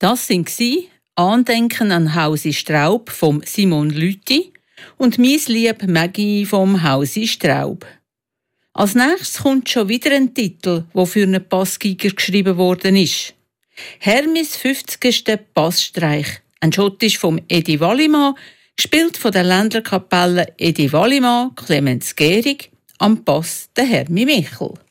Das sind Andenken an Hausi Straub vom Simon Lüthi und «Mies lieb Maggi» vom Hausi Straub. Als nächstes kommt schon wieder ein Titel, der für einen Bassgiger geschrieben worden ist. Hermis 50. Bassstreich, ein Schottisch vom Edi Wallimann, gespielt von der Ländlerkapelle Edi Wallimann, Clemens Gehrig, am Bass der Hermi Michel.